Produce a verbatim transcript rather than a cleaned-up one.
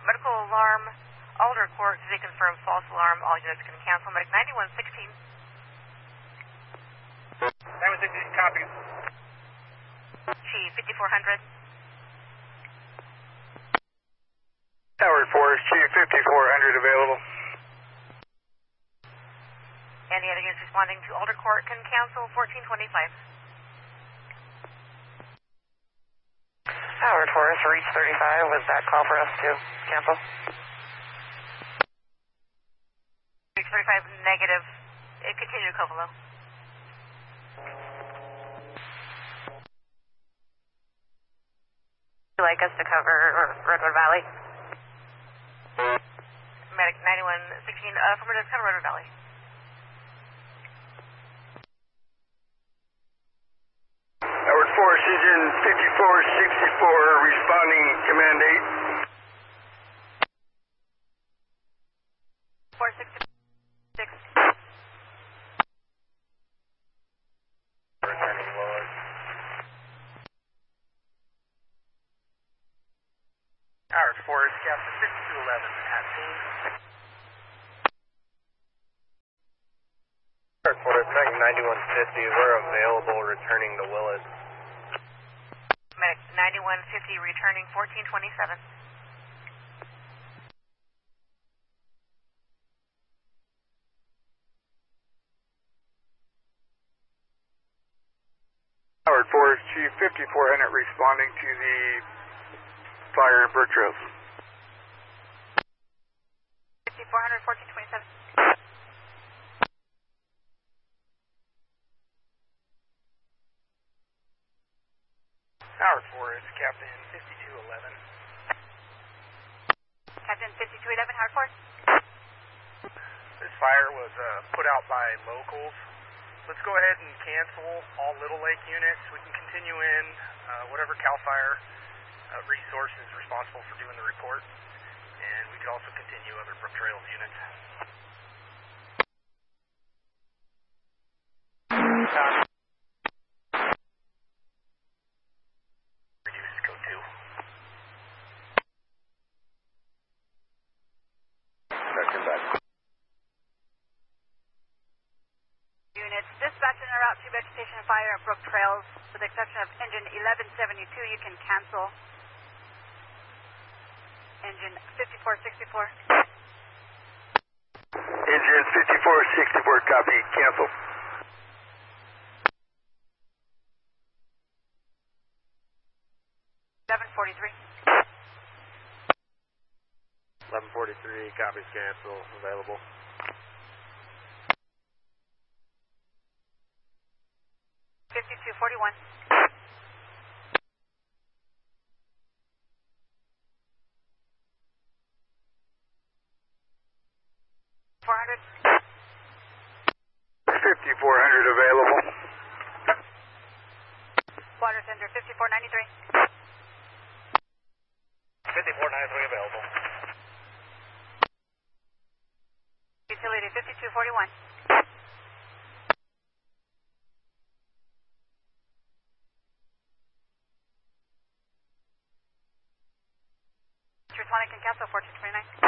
medical alarm, Alder Court, they confirm false alarm, all units can cancel. Medic ninety-one sixteen. ninety-one sixteen, copy. Chief, fifty-four hundred. Tower Forest, Chief, fifty-four hundred available. Any other units responding to Alder Court can cancel fourteen twenty-five. Howard Forest, reach thirty-five. Was that call for us to cancel? Reach thirty-five, negative. It continue to Covelo. Would you like us to cover Redwood Valley? Medic ninety-one sixteen, uh, from Redwood, cover Redwood Valley. Howard Forest, engine fifty-four sixty-four, responding command eight. four sixty-six. Returning Willard. Howard Forest, Captain fifty-two eleven at scene. Howard Forest, ninety-one fifty, we're available returning to Willard. Medic ninety-one fifty, returning fourteen twenty-seven. Howard Forest, Chief, fifty-four hundred responding to the fire in Berktrails. fifty-four hundred, fourteen twenty-seven. Howard Forest, Captain fifty-two eleven. Captain fifty-two eleven, Howard Forest. This fire was uh, put out by locals. Let's go ahead and cancel all Little Lake units. We can continue in uh, whatever CAL FIRE uh, resource is responsible for doing the report. And we could also continue other Brook Trails units. Reduce code two. Second back. Units dispatch en route to vegetation fire at Brook Trails. With the exception of engine eleven seventy-two, you can cancel. Engine fifty-four sixty-four. Engine fifty-four sixty-four, copy, cancel. eleven forty-three. eleven forty-three, copies cancel, available. fifty-two forty-one. four hundred. fifty-four hundred available. Water Center fifty-four ninety-three. fifty-four ninety-three available. Utility fifty-two forty-one. Responding can cancel fourteen twenty-nine.